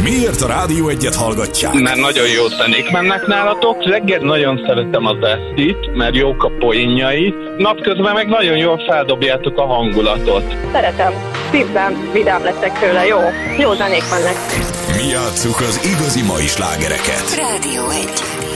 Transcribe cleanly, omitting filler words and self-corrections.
Miért a Rádió Egyet hallgatják? Mert nagyon jó zenék mennek nálatok. Reggel nagyon szeretem az Estit, mert jók a poénjai. Napközben meg nagyon jól feldobjátok a hangulatot. Szeretem. Szívben vidám leszek tőle. Jó zenék mennek. Mi játsszuk az igazi mai slágereket. Rádió 1.